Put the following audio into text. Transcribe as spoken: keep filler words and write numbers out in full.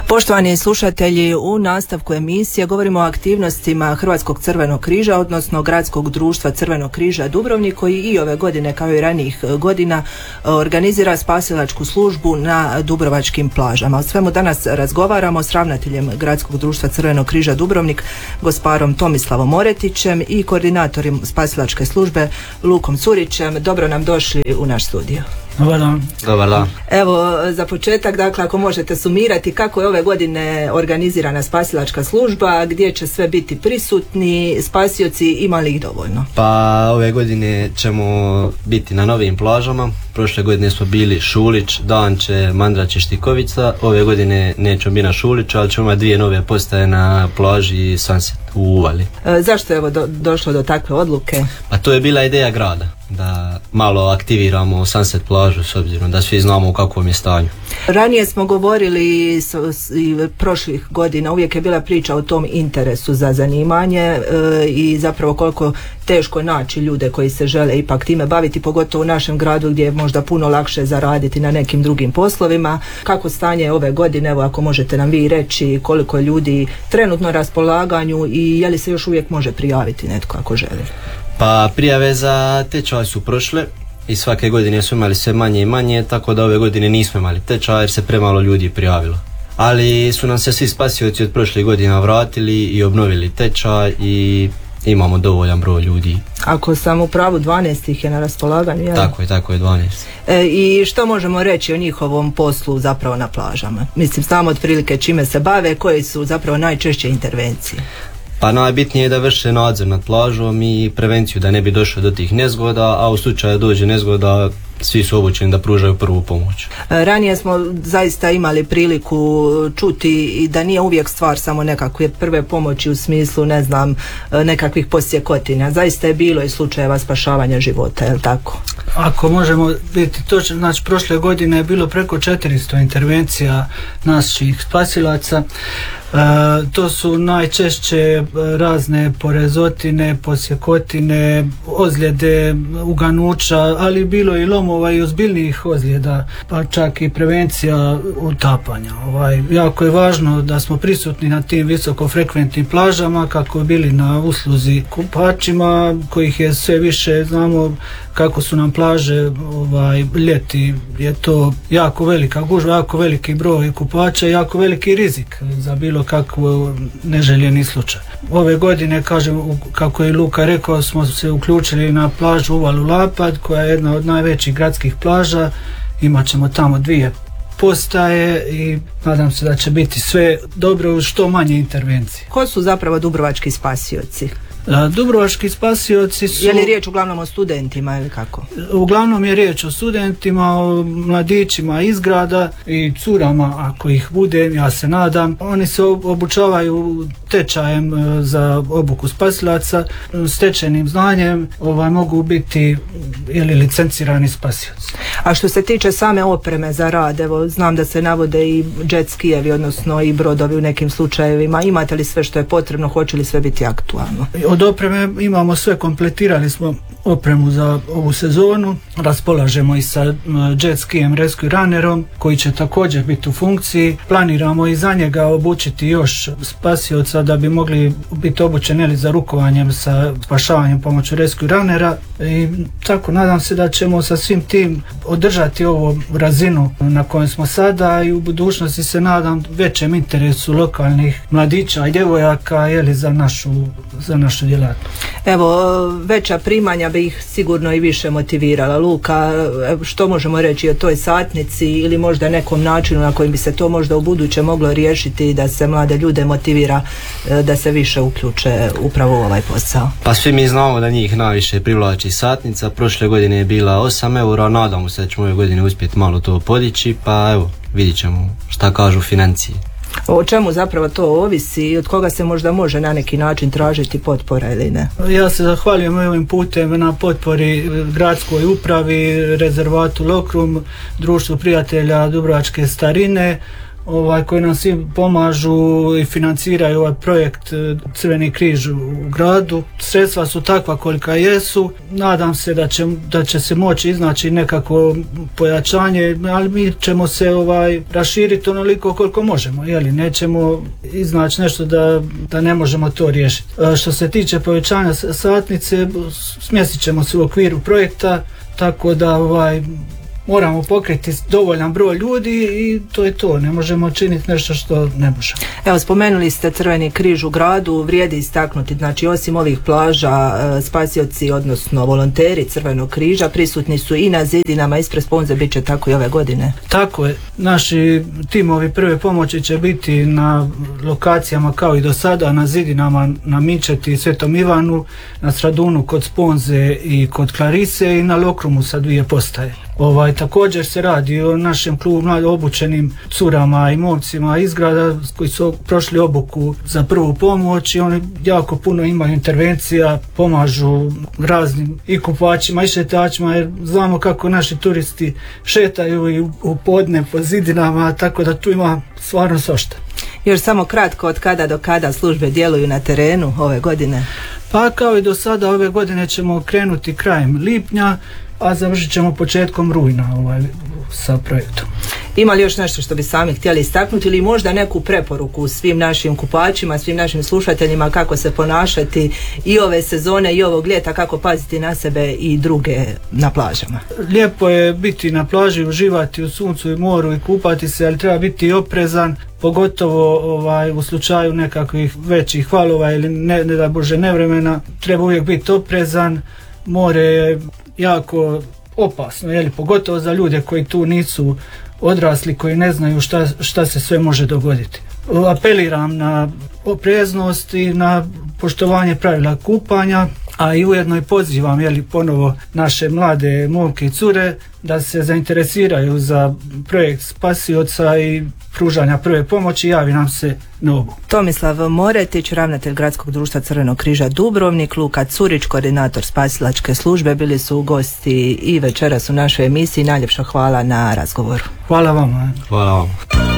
Poštovani slušatelji, u nastavku emisije govorimo o aktivnostima Hrvatskog crvenog križa, odnosno Gradskog društva Crvenog križa Dubrovnik, koji i ove godine, kao i ranijih godina, organizira spasilačku službu na dubrovačkim plažama. O svemu danas razgovaramo s ravnateljem Gradskog društva Crvenog križa Dubrovnik, gosparom Tomislavom Oretićem, i koordinatorom spasilačke službe Lukom Curićem. Dobro nam došli u naš studio. Dobar dan. Dobar dan. Evo, za početak, dakle, ako možete sumirati kako je ove godine organizirana spasilačka služba, gdje će sve biti prisutni spasioci, ima li ih dovoljno? Pa ove godine ćemo biti na novim plažama. Prošle godine smo bili Šulić, Danče, Mandrač i Štikovica. Ove godine nećemo biti na Šuliću, ali ćemo imati dvije nove postaje na plaži Sunset u Uvali. E, zašto je evo do, došlo do takve odluke? Pa to je bila ideja grada, da malo aktiviramo Sunset plažu, s obzirom da svi znamo u kakvom je stanju. Ranije smo govorili s, s, i prošlih godina, uvijek je bila priča o tom interesu za zanimanje e, i zapravo koliko teško naći ljude koji se žele ipak time baviti, pogotovo u našem gradu gdje je možda puno lakše zaraditi na nekim drugim poslovima. Kako stanje ove godine, evo ako možete nam vi reći koliko ljudi trenutno na raspolaganju i je li se još uvijek može prijaviti netko ako želi? Pa prijave za tečaj su prošle i svake godine su imali sve manje i manje, tako da ove godine nismo imali tečaj jer se premalo ljudi prijavilo. Ali su nam se svi spasioci od prošlih godina vratili i obnovili tečaj i imamo dovoljan broj ljudi. Ako sam u pravu, dvanaest ih je na raspolaganju, jel? Tako je, tako je, dvanaest. E, I što možemo reći o njihovom poslu zapravo na plažama? Mislim, znamo otprilike čime se bave, koje su zapravo najčešće intervencije? Pa najbitnije je da vrše nadzor nad plažom i prevenciju da ne bi došlo do tih nezgoda, a u slučaju dođe nezgoda svi su obučeni da pružaju prvu pomoć. Ranije smo zaista imali priliku čuti i da nije uvijek stvar samo nekakve prve pomoći u smislu, ne znam, nekakvih posjekotina. Zaista je bilo i slučajeva spašavanja života, je li tako? Ako možemo biti točno, znači prošle godine je bilo preko četiristo intervencija naših spasilaca. E, to su najčešće razne porezotine, posjekotine, ozljede, uganuća, ali bilo i lomova i ozbiljnijih ozljeda, pa čak i prevencija utapanja. Ovaj, jako je važno da smo prisutni na tim visokofrekventnim plažama kako bi bili na usluzi kupačima, kojih je sve više, znamo kako su nam plaže, ovaj, ljeti je to jako velika gužva, jako veliki broj kupača, jako veliki rizik za bilo kakvo neželjeni slučaj. Ove godine, kažem, kako je Luka rekao, smo se uključili na plažu Uvalu Lapad, koja je jedna od najvećih gradskih plaža. Imat ćemo tamo dvije postaje i nadam se da će biti sve dobro uz što manje intervencije. Ko su zapravo dubrovački spasioci? Dubrovački spasioci su... Je li riječ uglavnom o studentima ili kako? Uglavnom je riječ o studentima, o mladićima iz grada i curama ako ih bude, ja se nadam. Oni se obučavaju tečajem za obuku spasilaca, stečenim znanjem ovaj, mogu biti ili licencirani spasioci. A što se tiče same opreme za rad, evo znam da se navode i jet skijevi, odnosno i brodovi u nekim slučajevima. Imate li sve što je potrebno, hoće li sve biti aktualno? Od opreme imamo sve, kompletirali smo opremu za ovu sezonu, raspolažemo i sa jet skijem Rescue Runnerom koji će također biti u funkciji. Planiramo i za njega obučiti još spasioca da bi mogli biti obučeni za rukovanjem sa spašavanjem pomoću Rescue Runnera i tako nadam se da ćemo sa svim tim održati ovu razinu na kojoj smo sada i u budućnosti se nadam većem interesu lokalnih mladića i djevojaka jeli, za našu, za našu djelatnost. Evo, veća primanja bi ih sigurno i više motivirala. Luka, što možemo reći o toj satnici ili možda nekom načinu na kojim bi se to možda u buduće moglo riješiti da se mlade ljude motivira da se više uključe upravo u ovaj posao? Pa svi mi znamo da njih najviše privlači satnica. Prošle godine je bila osam eura, nadamo se da ćemo ove godine uspjeti malo to podići, pa evo, vidit ćemo šta kažu financije. O čemu zapravo to ovisi i od koga se možda može na neki način tražiti potpora ili ne? Ja se zahvaljujem ovim putem na potpori gradskoj upravi, rezervatu Lokrum, društvu prijatelja Dubrovačke starine, ovaj, koji nam svi pomažu i financiraju ovaj projekt Crveni križ u gradu. Sredstva su takva kolika jesu. Nadam se da će, da će se moći iznaći nekako pojačanje, ali mi ćemo se ovaj, raširiti onoliko koliko možemo. Jeli, nećemo iznaći nešto da, da ne možemo to riješiti. Što se tiče povećanja satnice, smjestit ćemo se u okviru projekta, tako da ovaj, moramo pokriti dovoljan broj ljudi i to je to, ne možemo činiti nešto što ne možemo. Evo, spomenuli ste Crveni križ u gradu, vrijedi istaknuti, znači osim ovih plaža, spasioci, odnosno volonteri Crvenog križa prisutni su i na zidinama ispred sponze, bit će tako i ove godine. Tako je, naši timovi prve pomoći će biti na lokacijama kao i do sada, na zidinama na Mičeti i Svetom Ivanu, na Stradunu kod sponze i kod Klarise i na Lokrumu sa dvije postaje. Ovaj, također se radi o našem klubu mlado obučenim curama i momcima iz grada koji su prošli obuku za prvu pomoć i oni jako puno imaju intervencija, pomažu raznim i kupačima i šetačima, jer znamo kako naši turisti šetaju i u, u podne po zidinama, tako da tu ima stvarno svašta. Još samo kratko, od kada do kada službe djeluju na terenu ove godine? Pa kao i do sada, ove godine ćemo krenuti krajem lipnja, a završit ćemo početkom rujna ovaj, sa projektom. Ima li još nešto što bi sami htjeli istaknuti ili možda neku preporuku svim našim kupačima, svim našim slušateljima kako se ponašati i ove sezone i ovog ljeta, kako paziti na sebe i druge na plažama? Lijepo je biti na plaži, uživati u suncu i moru i kupati se, ali treba biti oprezan, pogotovo ovaj, u slučaju nekakvih većih valova ili ne, ne da Bože nevremena, treba uvijek biti oprezan. More je jako opasno, jeli, pogotovo za ljude koji tu nisu odrasli, koji ne znaju šta, šta se sve može dogoditi. Apeliram na opreznost i na poštovanje pravila kupanja, a i ujedno i pozivam, jeli, ponovo naše mlade momke i cure da se zainteresiraju za projekt spasioca i pružanja prve pomoći, javi nam se na obu. Tomislav Moretić, ravnatelj Gradskog društva Crvenog križa Dubrovnik, Luka Curić, koordinator spasilačke službe, bili su gosti i večeras u našoj emisiji. Najljepša hvala na razgovoru. Hvala vama. Hvala vam.